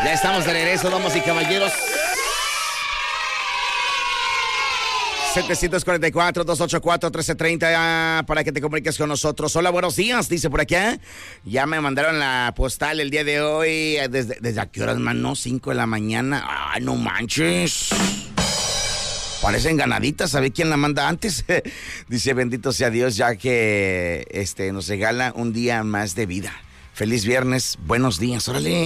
Ya estamos de regreso, damas y caballeros. 744-284-1330 para que te comuniques con nosotros. Hola, buenos días, dice por acá. Ya me mandaron la postal el día de hoy. ¿Desde a qué horas, mano? 5 de la mañana. ¡Ay, no manches! Parecen ganaditas, ¿sabe quién la manda antes? Dice, bendito sea Dios, ya que nos regala un día más de vida. Feliz viernes, buenos días, órale.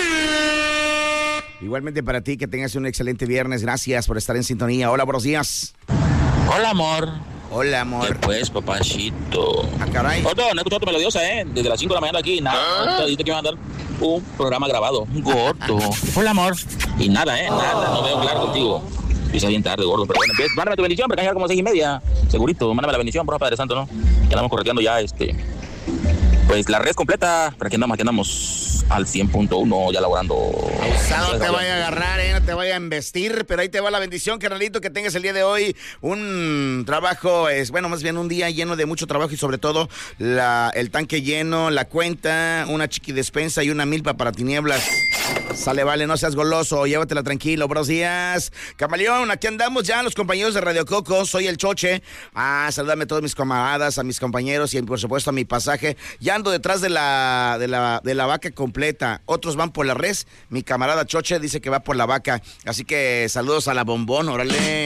Igualmente para ti, que tengas un excelente viernes. Gracias por estar en sintonía. Hola, buenos días. Hola, amor. Hola, amor. ¿Qué pues, papachito? Ah, caray. No he escuchado tu melodiosa, Desde las 5 de la mañana aquí, nada. Dijiste que iba a mandar un programa grabado. Gordo. Hola, amor. Y nada, nada. No veo claro contigo. Empieza bien tarde, gordo. Pero bueno, mándame tu bendición, porque hay como 6:30. Segurito. Mándame la bendición, por favor, Padre Santo, ¿no? Ya andamos correteando ya, pues la red completa, pero aquí andamos al 100.1 ya laborando. No te vaya a agarrar, no te vaya a embestir, pero ahí te va la bendición, carnalito, que tengas el día de hoy un trabajo, más bien un día lleno de mucho trabajo y sobre todo el tanque lleno, la cuenta, una chiqui despensa y una milpa para tinieblas. Sale, vale, no seas goloso, llévatela tranquilo. Buenos días, Camaleón, aquí andamos ya los compañeros de Radio Coco, soy el Choche. Saludame a todos mis camaradas, a mis compañeros y por supuesto a mi pasaje. Ya ando detrás de la vaca completa, otros van por la res, mi camarada Choche dice que va por la vaca, así que saludos a la bombón, órale.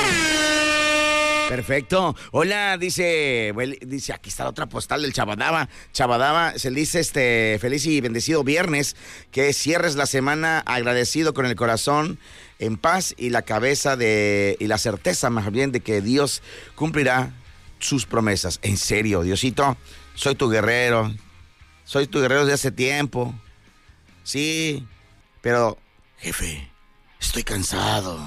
Perfecto. Hola, dice, aquí está la otra postal del Chabadaba. Chabadaba, se le dice feliz y bendecido viernes, que cierres la semana agradecido con el corazón en paz y la cabeza y la certeza más bien de que Dios cumplirá sus promesas. En serio, Diosito, soy tu guerrero desde hace tiempo. Sí, pero, jefe, estoy cansado.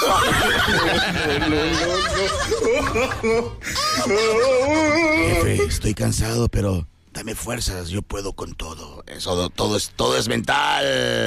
Jefe, estoy cansado, pero dame fuerzas, yo puedo con todo. Todo es mental.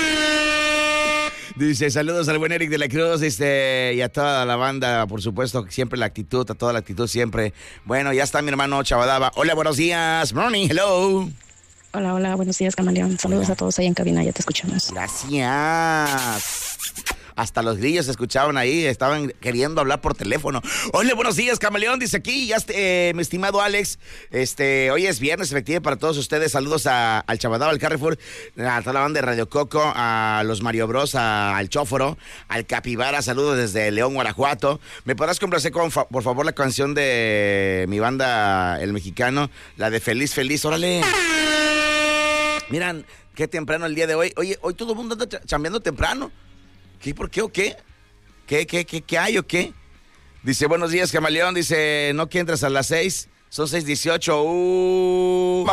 Dice, saludos al buen Eric de la Cruz, y a toda la banda, por supuesto, siempre la actitud, a toda la actitud siempre. Bueno, ya está mi hermano Chabadaba. Hola, buenos días. Morning, hello. Hola, buenos días, Camaleón. Saludos a todos ahí en cabina, ya te escuchamos. Gracias. Hasta los grillos se escuchaban ahí, estaban queriendo hablar por teléfono. Hola, buenos días, Camaleón, dice aquí, ya mi estimado Alex, hoy es viernes, efectivo para todos ustedes, saludos al Chabadaba, al Carrefour, a toda la banda de Radio Coco, a los Mario Bros, al Chóforo, al Capibara, saludos desde León, Guanajuato. ¿Me podrás complacer por favor la canción de mi banda, El Mexicano, la de Feliz, Feliz, órale? Miran, qué temprano el día de hoy. Oye, hoy todo el mundo anda chambeando temprano. ¿Qué? ¿Por qué o qué? ¿Qué hay o qué? Dice, buenos días, Camaleón. Dice, no que entras a las 6. Son 6:18.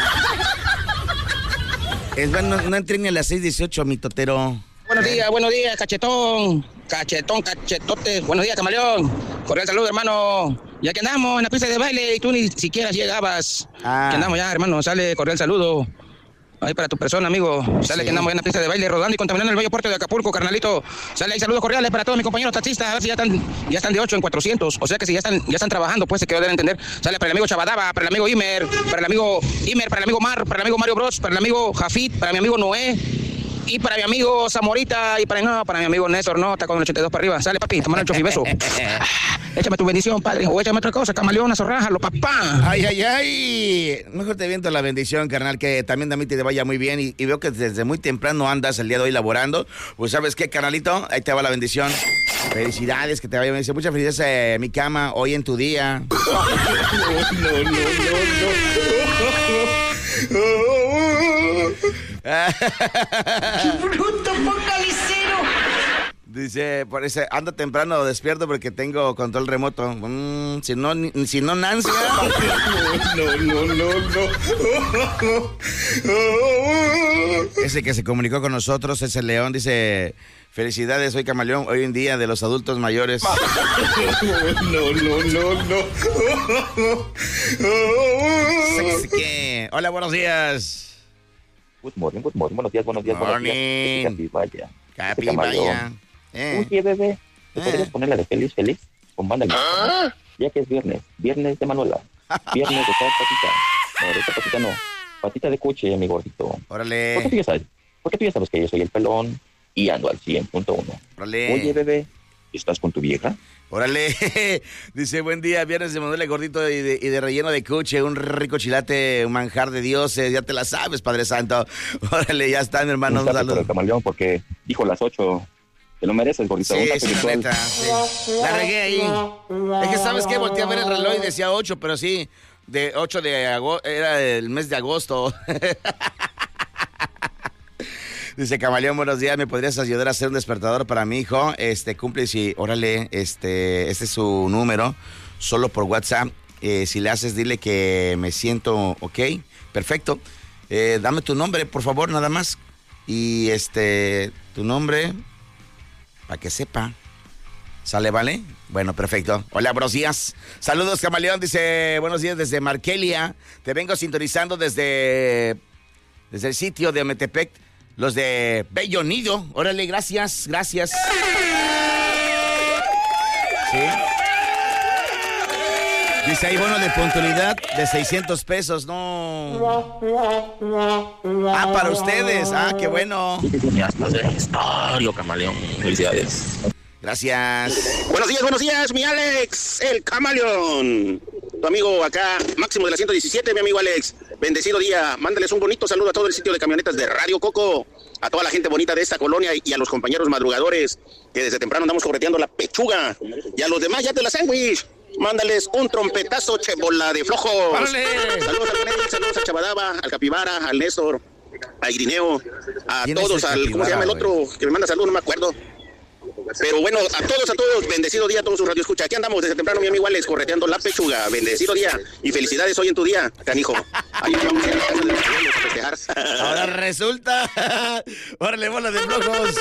No entré ni a las 6:18, mi totero. Buenos días, cachetón. Cachetote. Buenos días, Camaleón. Cordial saludo, hermano. Ya que andamos en la pista de baile y tú ni siquiera llegabas. Que andamos ya, hermano. Sale, cordial saludo. Ahí para tu persona, amigo. Sale, sí. Que andamos en la pista de baile rodando y contaminando el bello puerto de Acapulco, carnalito. Sale ahí, saludos cordiales para todos mis compañeros taxistas. A ver si ya están de 8 en 400. O sea que si ya están trabajando, pues se quedó de entender. Sale para el amigo Chabadaba, para el amigo Imer, para el amigo Mar, para el amigo Mario Bros, para el amigo Jafit, para mi amigo Noé. Y para mi amigo Zamorita y para mi amigo Néstor, ¿no? Está con el 82 para arriba. Sale, papi, toma el chofibeso. Échame tu bendición, padre. O échame otra cosa, Camaleón, zorrájalo, papá. Ay. Mejor te viento la bendición, carnal, que también a mí te vaya muy bien. Y veo que desde muy temprano andas el día de hoy laborando. Pues, ¿sabes qué, carnalito? Ahí te va la bendición. Felicidades, que te vaya bien. Dice, muchas felicidades, mi cama, hoy en tu día. No. ¡Qué bruto, focalicero! Dice, parece, anda temprano despierto porque tengo control remoto. Si no Nancy. No. Ese que se comunicó con nosotros es el León, dice, felicidades, soy Camaleón, hoy en día de los adultos mayores. No. Hola, buenos días. Good morning. Buenos días. Capibaya. Oye, bebé, ¿te podrías poner la de Feliz, Feliz? Con banda. Ya que es viernes de Manuela. Viernes de cada patita. No, de esta patita no. Patita de coche, mi gordito. Órale. ¿Cuánto sigues ahí? Porque tú ya sabes que yo soy el pelón y ando al 100.1. Oye, bebé, ¿estás con tu vieja? Órale, dice, buen día, viernes de Manuel gordito y de relleno de cuche, un rico chilate, un manjar de dioses, ya te la sabes, Padre Santo. Órale, ya está, mi hermano, un saludo. Por el camaleón porque dijo las 8, te lo mereces, gordito. Sí, sí, la neta, sí. La regué ahí. Es que, ¿sabes qué? Volteé a ver el reloj y decía 8, pero sí, de 8 de agosto, era el mes de agosto. Dice, Camaleón, buenos días, ¿me podrías ayudar a hacer un despertador para mi hijo? Cumple, sí, órale, este es su número, solo por WhatsApp. Si le haces, dile que me siento ok, perfecto. Dame tu nombre, por favor, nada más. Y tu nombre, para que sepa. ¿Sale, vale? Bueno, perfecto. Hola, buenos días. Saludos, Camaleón, dice, buenos días desde Markelia. Te vengo sintonizando desde el sitio de Ometepec. Los de Bello Nido. Órale, gracias. Sí. Dice ahí, bono de puntualidad de 600 pesos. No. Ah, para ustedes. Ah, qué bueno. Ya estás de estadio, Camaleón. Felicidades. Gracias. Buenos días, mi Alex, el Camaleón. Tu amigo acá, Máximo de la 117, mi amigo Alex. Bendecido día. Mándales un bonito saludo a todo el sitio de camionetas de Radio Coco, a toda la gente bonita de esta colonia y a los compañeros madrugadores que desde temprano andamos correteando la pechuga. Y a los demás ya te la sándwich. Mándales un trompetazo, chebola de flojos. ¡Vale! Saludos a Benedict, saludos a Chabadaba, al Capibara, al Néstor, a Irineo, a todos, al, ¿cómo se llama el otro que me manda saludos? No me acuerdo. Pero bueno, a todos, bendecido día a todos sus radioescuchas. Aquí andamos desde temprano, mi amigo Alex, correteando la pechuga. Bendecido día y felicidades hoy en tu día, canijo. Ahí vamos a festejar. Ahora resulta. Órale, bola de flojos.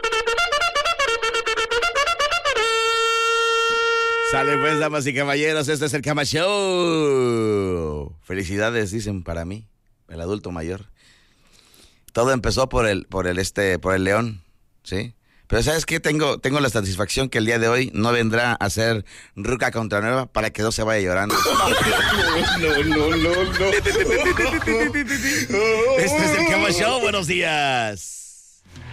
Sale pues, damas y caballeros, este es el Cama Show. Felicidades, dicen para mí, el adulto mayor. Todo empezó por el león, ¿sí? Pero ¿sabes qué? Tengo la satisfacción que el día de hoy no vendrá a ser ruca contra nueva para que no se vaya llorando. No. Este es el Cama Show, buenos días.